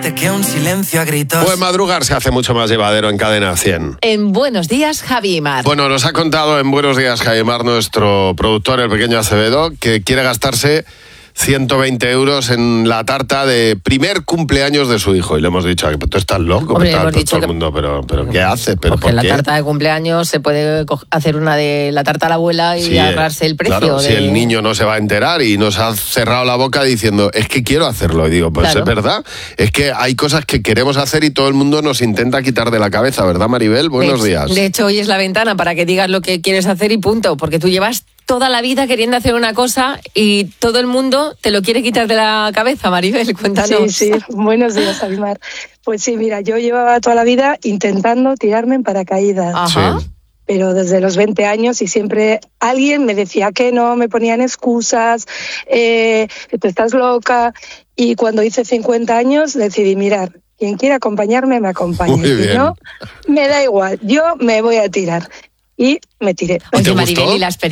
Que un silencio a gritos. Pues madrugar se hace mucho más llevadero en Cadena 100. En Buenos Días, Javi y Mar. Bueno, nos ha contado en Buenos Días, Javi y Mar, nuestro productor, el pequeño Acevedo, que quiere gastarse 120 euros en la tarta de primer cumpleaños de su hijo. Y le hemos dicho, tú estás loco. Hombre, hemos dicho todo el mundo, pero ¿qué hace? ¿Pero porque por qué? la tarta de cumpleaños se puede hacer una de la tarta a la abuela y ahorrarse el precio. Claro, si el niño no se va a enterar y nos ha cerrado la boca diciendo, es que quiero hacerlo. Y digo, pues claro. Es verdad. Es que hay cosas que queremos hacer y todo el mundo nos intenta quitar de la cabeza, ¿verdad, Maribel? Buenos días. De hecho, hoy es la ventana para que digas lo que quieres hacer y punto. Porque tú llevas toda la vida queriendo hacer una cosa y todo el mundo te lo quiere quitar de la cabeza, Maribel, cuéntanos. Sí, buenos días, Abimar. Pues sí, mira, yo llevaba toda la vida intentando tirarme en paracaídas. Ajá. Sí. Pero desde los 20 años y siempre alguien me decía que no, me ponían excusas, que tú estás loca. Y cuando hice 50 años decidí, mirar, quien quiera acompañarme, me acompaña. Si no, me da igual, yo me voy a tirar. Y me tiré. ¿Y te Maribel, gustó? ¿y la experiencia?